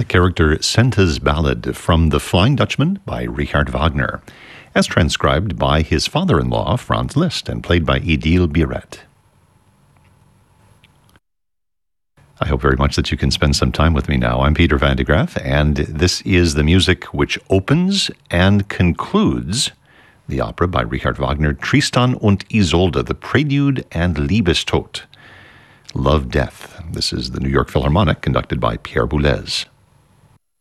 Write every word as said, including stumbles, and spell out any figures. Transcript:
character Senta's Ballad from The Flying Dutchman by Richard Wagner, as transcribed by his father-in-law, Franz Liszt, and played by Idil Biret. I hope very much that you can spend some time with me now. I'm Peter Van de Graaff, and this is the music which opens and concludes the opera by Richard Wagner, Tristan und Isolde, the Prelude and Liebestod, Love, Death. This is the New York Philharmonic, conducted by Pierre Boulez.